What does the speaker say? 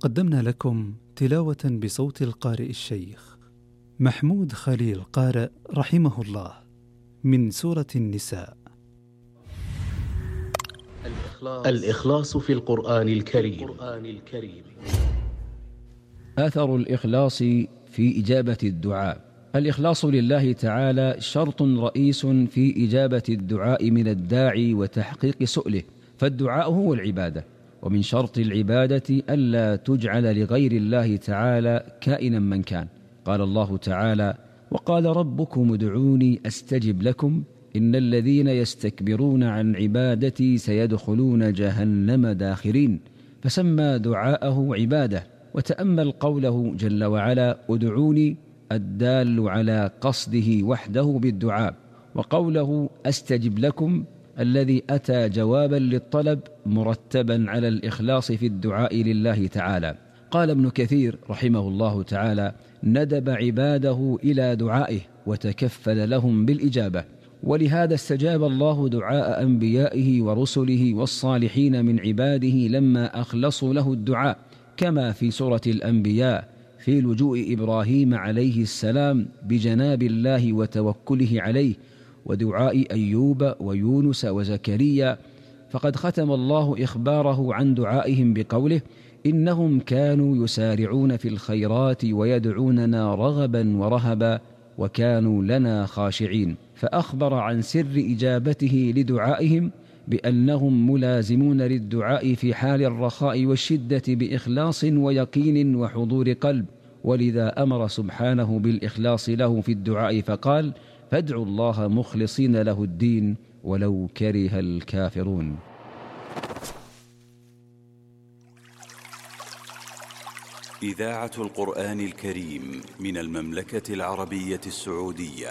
قدمنا لكم تلاوة بصوت القارئ الشيخ محمود خليل قارئ رحمه الله من سورة النساء. الإخلاص في القرآن الكريم. أثر الإخلاص في إجابة الدعاء. الإخلاص لله تعالى شرط رئيس في إجابة الدعاء من الداعي وتحقيق سؤله، فالدعاء هو العبادة، ومن شرط العبادة ألا تجعل لغير الله تعالى كائنا من كان. قال الله تعالى: وقال ربكم ادعوني أستجب لكم إن الذين يستكبرون عن عبادتي سيدخلون جهنم داخرين، فسمى دعاءه عبادة. وتأمل قوله جل وعلا: ادعوني، الدال على قصده وحده بالدعاء، وقوله أستجب لكم الذي أتى جوابا للطلب مرتبا على الإخلاص في الدعاء لله تعالى. قال ابن كثير رحمه الله تعالى: ندب عباده إلى دعائه وتكفل لهم بالإجابة، ولهذا استجاب الله دعاء أنبيائه ورسله والصالحين من عباده لما أخلصوا له الدعاء، كما في سورة الأنبياء في لجوء إبراهيم عليه السلام بجناب الله وتوكله عليه، ودعاء أيوب ويونس وزكريا. فقد ختم الله إخباره عن دعائهم بقوله: إنهم كانوا يسارعون في الخيرات ويدعوننا رغبا ورهبا وكانوا لنا خاشعين، فأخبر عن سر إجابته لدعائهم بأنهم ملازمون للدعاء في حال الرخاء والشدة بإخلاص ويقين وحضور قلب، ولذا أمر سبحانه بالإخلاص له في الدعاء فقال: فادعوا الله مخلصين له الدين ولو كره الكافرون. إذاعة القرآن الكريم من المملكة العربية السعودية.